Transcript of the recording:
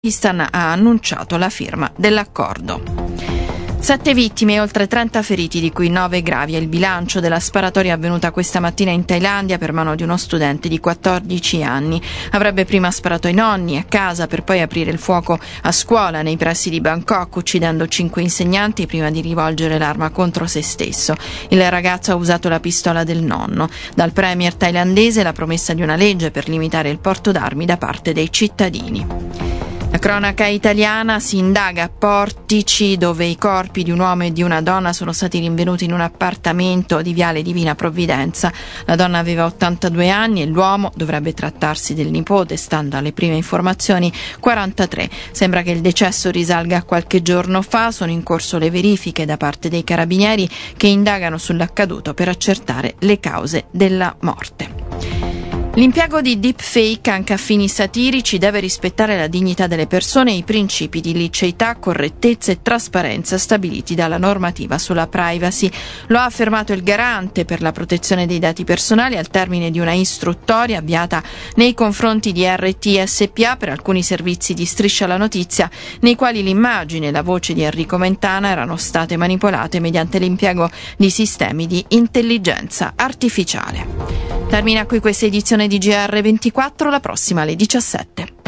Pakistan ha annunciato la firma dell'accordo. 7 vittime e oltre 30 feriti, di cui 9 gravi. È il bilancio della sparatoria avvenuta questa mattina in Thailandia per mano di uno studente di 14 anni. Avrebbe prima sparato ai nonni a casa per poi aprire il fuoco a scuola nei pressi di Bangkok, uccidendo 5 insegnanti prima di rivolgere l'arma contro se stesso. Il ragazzo ha usato la pistola del nonno. Dal premier thailandese la promessa di una legge per limitare il porto d'armi da parte dei cittadini. La cronaca italiana: si indaga a Portici, dove i corpi di un uomo e di una donna sono stati rinvenuti in un appartamento di Viale Divina Provvidenza. La donna aveva 82 anni e l'uomo, dovrebbe trattarsi del nipote, stando alle prime informazioni, 43. Sembra che il decesso risalga a qualche giorno fa. Sono in corso le verifiche da parte dei carabinieri che indagano sull'accaduto per accertare le cause della morte. L'impiego di deepfake anche a fini satirici deve rispettare la dignità delle persone e i principi di liceità, correttezza e trasparenza stabiliti dalla normativa sulla privacy. Lo ha affermato il garante per la protezione dei dati personali al termine di una istruttoria avviata nei confronti di RT SpA per alcuni servizi di Striscia la Notizia, nei quali l'immagine e la voce di Enrico Mentana erano state manipolate mediante l'impiego di sistemi di intelligenza artificiale. Termina qui questa edizione di GR24, la prossima alle 17.